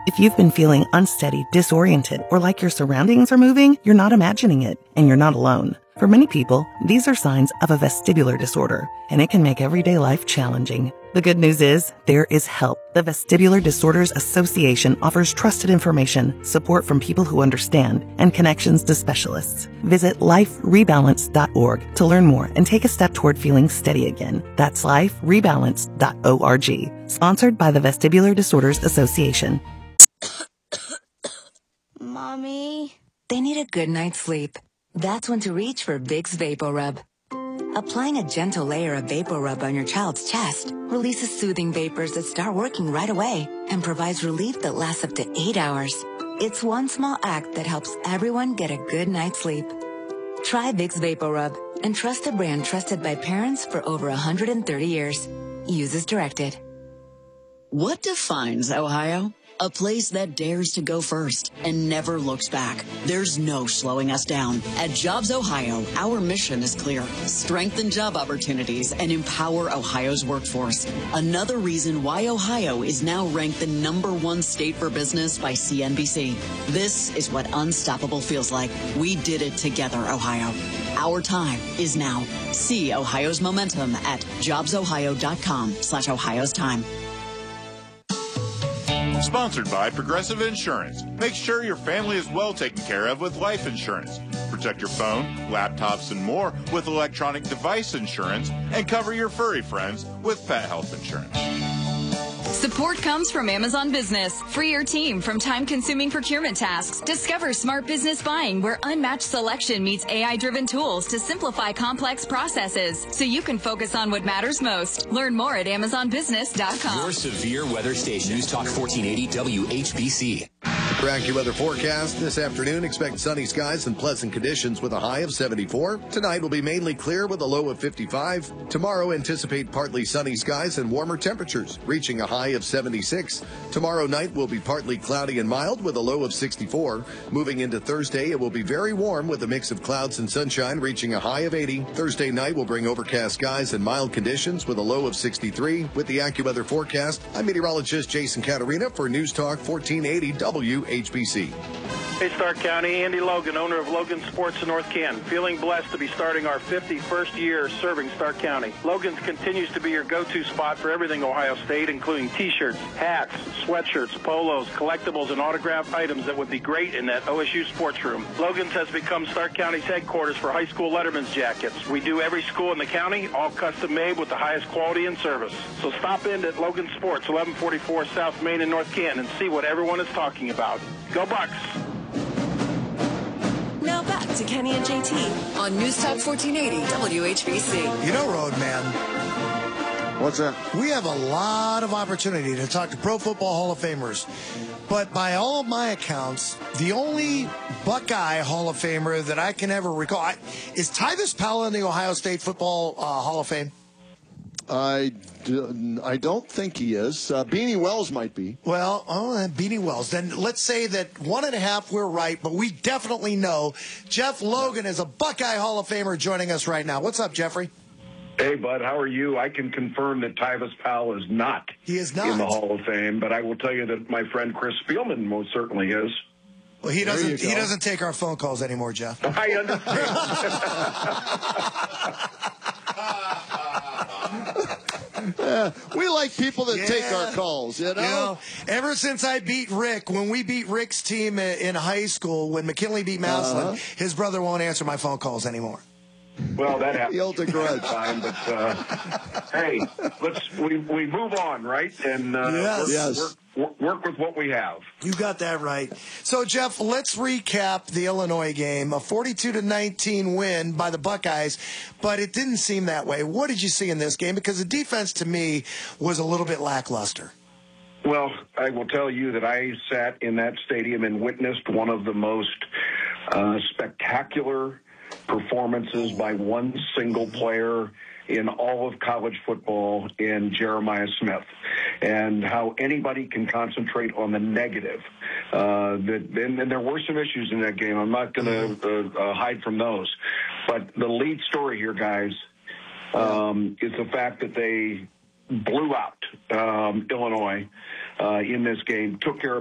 If you've been feeling unsteady, disoriented, or like your surroundings are moving, you're not imagining it, and you're not alone. For many people, these are signs of a vestibular disorder, and it can make everyday life challenging. The good news is, there is help. The Vestibular Disorders Association offers trusted information, support from people who understand, and connections to specialists. Visit liferebalance.org to learn more and take a step toward feeling steady again. That's liferebalance.org. Sponsored by the Vestibular Disorders Association. Mommy? They need a good night's sleep. That's when to reach for Vicks VapoRub. Applying a gentle layer of VapoRub on your child's chest releases soothing vapors that start working right away and provides relief that lasts up to 8 hours. It's one small act that helps everyone get a good night's sleep. Try Vicks VapoRub and trust the brand trusted by parents for over 130 years. Use as directed. What defines Ohio? A place that dares to go first and never looks back. There's no slowing us down. At Jobs Ohio, our mission is clear. Strengthen job opportunities and empower Ohio's workforce. Another reason why Ohio is now ranked the #1 state for business by CNBC. This is what unstoppable feels like. We did it together, Ohio. Our time is now. See Ohio's momentum at jobsohio.com/Ohio's time. Sponsored by Progressive Insurance. Make sure your family is well taken care of with life insurance. Protect your phone, laptops, and more with electronic device insurance, and cover your furry friends with pet health insurance. Support comes from Amazon Business. Free your team from time-consuming procurement tasks. Discover smart business buying where unmatched selection meets AI-driven tools to simplify complex processes so you can focus on what matters most. Learn more at amazonbusiness.com. Your severe weather station. News Talk 1480 WHBC. For AccuWeather forecast this afternoon, expect sunny skies and pleasant conditions with a high of 74. Tonight will be mainly clear with a low of 55. Tomorrow, anticipate partly sunny skies and warmer temperatures, reaching a high of 76. Tomorrow night will be partly cloudy and mild with a low of 64. Moving into Thursday, it will be very warm with a mix of clouds and sunshine, reaching a high of 80. Thursday night will bring overcast skies and mild conditions with a low of 63. With the AccuWeather forecast, I'm meteorologist Jason Caterina for News Talk 1480 WHBC. Hey, Stark County, Andy Logan, owner of Logan Sports in North Canton. Feeling blessed to be starting our 51st year serving Stark County. Logan's continues to be your go-to spot for everything Ohio State, including T-shirts, hats, sweatshirts, polos, collectibles, and autographed items that would be great in that OSU sports room. Logan's has become Stark County's headquarters for high school letterman's jackets. We do every school in the county, all custom made with the highest quality and service. So stop in at Logan Sports, 1144 South Main in North Canton, and see what everyone is talking about. Go Bucks! Now back to Kenny and JT on News Talk 1480 WHBC. You know, Roadman. What's that? We have a lot of opportunity to talk to Pro Football Hall of Famers. But by all of my accounts, the only Buckeye Hall of Famer that I can ever recall is Tyvis Powell in the Ohio State Football Hall of Fame. I don't think he is. Beanie Wells might be. Well, Beanie Wells. Then let's say that 1.5 we're right, but we definitely know Jeff Logan is a Buckeye Hall of Famer joining us right now. What's up, Jeffrey? Hey, bud, how are you? I can confirm that Tyvis Powell is not. He is not in the Hall of Fame, but I will tell you that my friend Chris Spielman most certainly is. Well, he doesn't. He doesn't take our phone calls anymore, Jeff. I understand. We like people that take our calls, you know? Ever since I beat Rick, when we beat Rick's team in high school, when McKinley beat Mausland, his brother won't answer my phone calls anymore. Well, that happens. The old grudge. Time, but hey, we move on, right? And work with what we have. You got that right. So, Jeff, let's recap the Illinois game. A 42-19 win by the Buckeyes, but it didn't seem that way. What did you see in this game? Because the defense, to me, was a little bit lackluster. Well, I will tell you that I sat in that stadium and witnessed one of the most spectacular performances by one single player in all of college football in Jeremiah Smith, and how anybody can concentrate on the negative. And there were some issues in that game. I'm not going to hide from those. But the lead story here, guys, is the fact that they blew out Illinois in this game, took care of